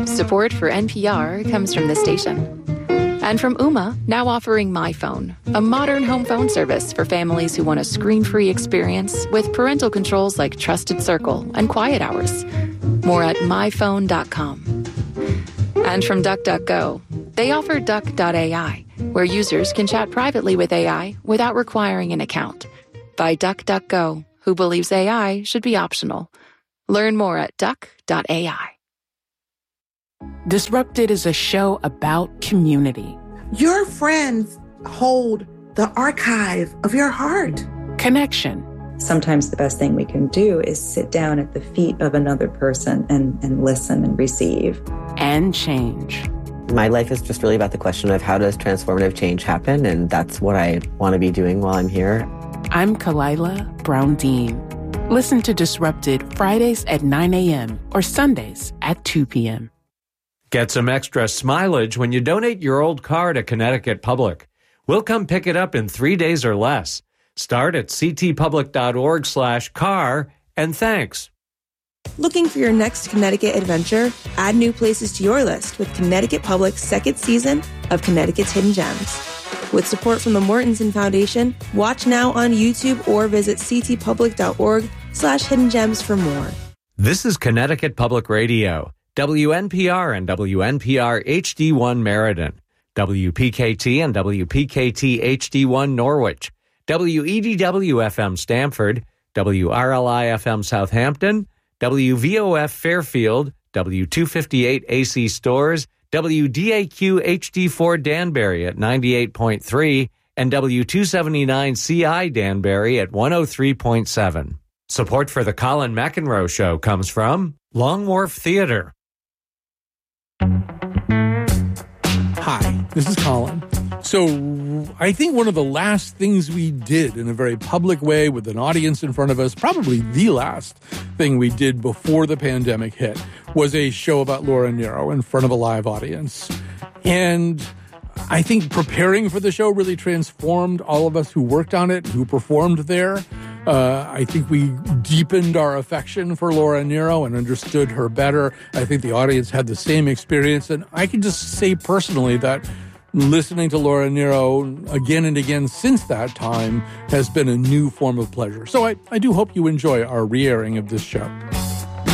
Support for NPR comes from this station. And from Ooma, now offering My Phone, a modern home phone service for families who want a screen-free experience with parental controls like Trusted Circle and Quiet Hours. More at myphone.com. And from DuckDuckGo, they offer Duck.ai, where users can chat privately with AI without requiring an account. By DuckDuckGo, who believes AI should be optional. Learn more at Duck.ai. Disrupted is a show about community. Your friends hold the archive of your heart. Connection. Sometimes the best thing we can do is sit down at the feet of another person and listen and receive. And change. My life is just really about the question of how does transformative change happen, and that's what I want to be doing while I'm here. I'm Kalila Brown-Dean. Listen to Disrupted Fridays at 9 a.m. or Sundays at 2 p.m. Get some extra smileage when you donate your old car to Connecticut Public. We'll come pick it up in 3 days or less. Start at ctpublic.org/car, and thanks. Looking for your next Connecticut adventure? Add new places to your list with Connecticut Public's second season of Connecticut's Hidden Gems. With support from the Mortensen Foundation, watch now on YouTube or visit ctpublic.org/hidden gems for more. This is Connecticut Public Radio, WNPR and WNPR HD1 Meriden, WPKT and WPKT HD1 Norwich, WEDW-FM Stamford, WRLI-FM Southampton, WVOF Fairfield, W258 AC Stores, WDAQ HD4 Danbury at 98.3, and W279 CI Danbury at 103.7. Support for the Colin McEnroe Show comes from Long Wharf Theater. Hi, this is Colin. So I think one of the last things we did in a very public way with an audience in front of us, probably the last thing we did before the pandemic hit, was a show about Laura Nyro in front of a live audience. And I think preparing for the show really transformed all of us who worked on it, who performed there. I think we deepened our affection for Laura Nyro and understood her better. I think the audience had the same experience. And I can just say personally that listening to Laura Nyro again and again since that time has been a new form of pleasure. So I do hope you enjoy our re-airing of this show.